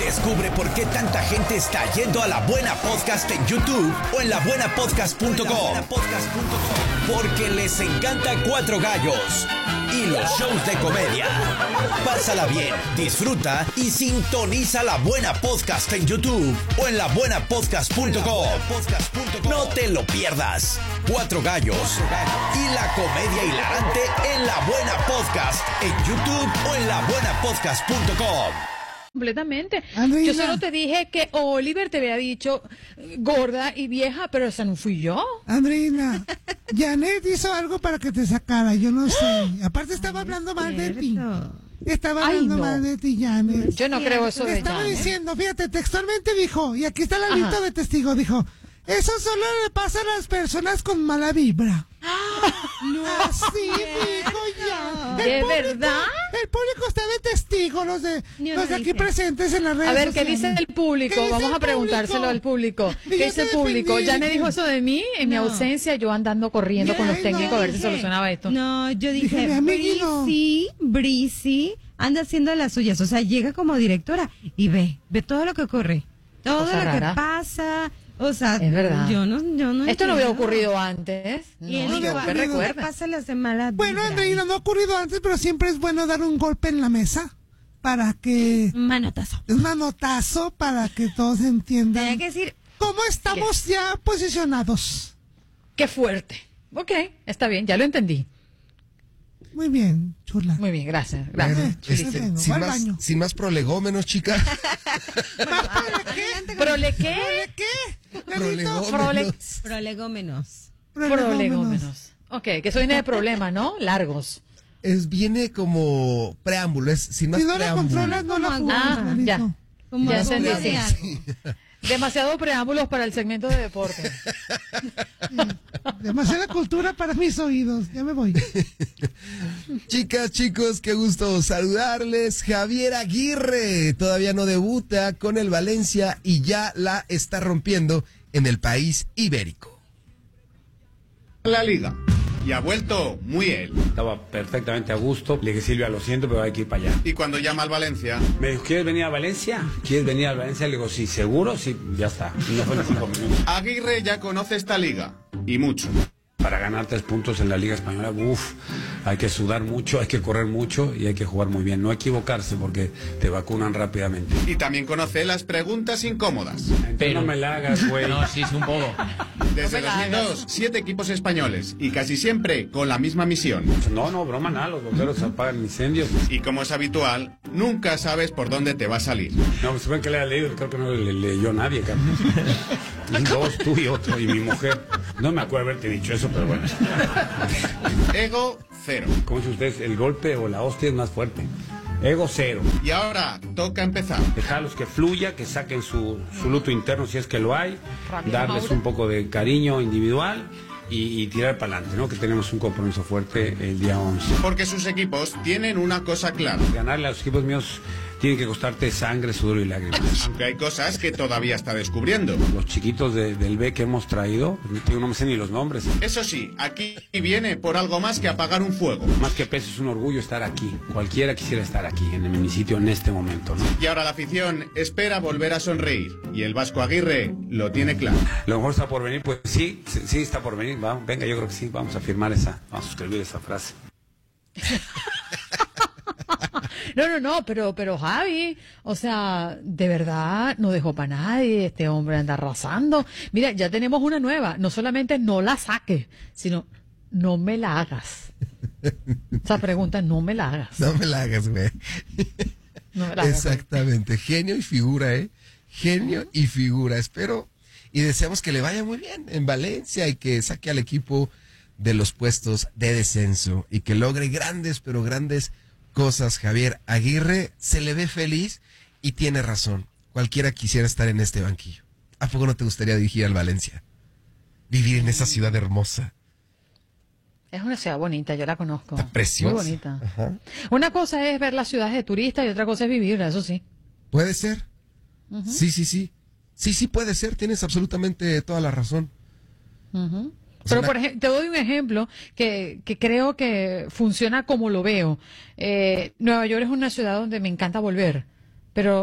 Descubre por qué tanta gente está yendo a La Buena Podcast en YouTube o en labuenapodcast.com. Porque les encanta Cuatro Gallos y los shows de comedia. Pásala bien, disfruta y sintoniza La Buena Podcast en YouTube o en labuenapodcast.com. No te lo pierdas. Cuatro Gallos y la comedia hilarante en La Buena Podcast en YouTube o en labuenapodcast.com. Completamente. Andreina. Yo solo te dije que Oliver te había dicho gorda y vieja, pero esa no fui yo. Andreina, Janet hizo algo para que te sacara, yo no sé. Aparte estaba hablando mal de ti. Estaba Ay, hablando no. mal de ti, Janet. Yo no creo eso Le de estaba Janet. diciendo, fíjate, textualmente dijo, y aquí está la lista de testigos, dijo, eso solo le pasa a las personas con mala vibra. No, así dijo ya. ¿De verdad? El público está de testigo, los de aquí presentes en las redes A ver, ¿qué sociales. dice el público? ¿Qué dice Vamos el a preguntárselo público? al público. Y ¿Qué yo dice el te público? defendí, ¿Ya me dije, dijo eso de mí? En mi No. ausencia, yo andando corriendo con los técnicos a ver si solucionaba esto. No, yo Dije, dije, mi amiguito. Brisi anda haciendo las suyas, o sea, llega como directora y ve todo lo que ocurre, todo Cosa lo rara. que pasa, o sea, Es verdad. yo no Esto no había entiendo. ocurrido antes. Y él No, dijo, yo "A que mí no me recuerda. pasa las de mala Bueno, vibra". Andreina, no ha ocurrido antes, pero siempre es bueno dar un golpe en la mesa para que... Manotazo. Un manotazo para que todos entiendan Tenía que decir, cómo estamos ya posicionados. Qué fuerte. Ok, está bien, ya lo entendí. Muy bien, chula. Muy bien, gracias. Gracias. Chulísimo. sin, Voy al más, baño. sin más prolegómenos, chica. ¿Pero le qué? ¿Qué? Prolegómenos. prolegómenos. Prolegómenos. Ok, que soy de problemas, ¿no? Largos. Viene como preámbulo, es sin más Si no la preámbulo. controlas, no la Como jugas, Ah, Juanito. ya. Como Ya algo entendí, de sí. algo. Demasiado preámbulos para el segmento de deporte. Demasiada cultura para mis oídos. Ya me voy. Chicas, chicos, qué gusto saludarles. Javier Aguirre todavía no debuta con el Valencia y ya la está rompiendo en el país ibérico. La liga. Y ha vuelto muy él. Estaba perfectamente a gusto. Le dije, Silvia, lo siento, pero hay que ir para allá. Y cuando llama al Valencia, Me dijo, ¿quieres venir a Valencia? ¿Quieres venir a Valencia? Le digo, sí, ¿seguro? Sí, ya está. Y no fue ni 5 minutos. Aguirre ya conoce esta liga. Y mucho. Para ganar 3 puntos en la Liga Española, hay que sudar mucho, hay que correr mucho y hay que jugar muy bien. No equivocarse porque te vacunan rápidamente. Y también conoce las preguntas incómodas. Pero no me la hagas, güey. No, sí, es un poco. Desde No me la 2002, 7 equipos españoles. Y casi siempre con la misma misión. No, broma nada, los bomberos apagan incendios. Y como es habitual, nunca sabes por dónde te va a salir. No, pues ven que le ha leído, creo que no le leyó nadie, cabrón. Dos, tú y otro, y mi mujer. No me acuerdo haberte dicho eso, pero bueno. Ego, cero. Como dice usted, el golpe o la hostia es más fuerte. Ego cero. Y ahora toca empezar. Dejarlos que fluya, que saquen su luto interno si es que lo hay, Rápido, darles Mauro. un poco de cariño individual y tirar para adelante, ¿no? Que tenemos un compromiso fuerte el día 11. Porque sus equipos tienen una cosa clara. Ganarle a los equipos míos tiene que costarte sangre, sudor y lágrimas. Aunque hay cosas que todavía está descubriendo. Los chiquitos del B que hemos traído, yo no me sé ni los nombres. Eso sí, aquí viene por algo más que apagar un fuego. Más que peso es un orgullo estar aquí. Cualquiera quisiera estar aquí, en mi sitio, en este momento, ¿no? Y ahora la afición espera volver a sonreír. Y el Vasco Aguirre lo tiene claro. Lo mejor está por venir, pues sí está por venir. Venga, yo creo que sí, vamos a firmar vamos a escribir esa frase. No, pero Javi, o sea, de verdad no dejó para nadie, este hombre anda arrasando. Mira, ya tenemos una nueva, no solamente no la saques, sino no me la hagas. Esa pregunta, no me la hagas. No me la hagas, güey. No me la hagas. Exactamente, genio y figura, ¿eh? Genio y figura. Espero y deseamos que le vaya muy bien en Valencia y que saque al equipo de los puestos de descenso y que logre grandes, pero grandes cosas. Javier Aguirre se le ve feliz y tiene razón. Cualquiera quisiera estar en este banquillo. ¿A poco no te gustaría dirigir al Valencia? Vivir en esa ciudad hermosa. Es una ciudad bonita, yo la conozco. Está preciosa. Muy bonita. Ajá. Una cosa es ver las ciudades de turistas y otra cosa es vivirla, eso sí. ¿Puede ser? Sí. Sí, puede ser. Tienes absolutamente toda la razón. Ujú. O sea, Pero, por ejemplo, te doy un ejemplo que creo que funciona como lo veo. Nueva York es una ciudad donde me encanta volver, pero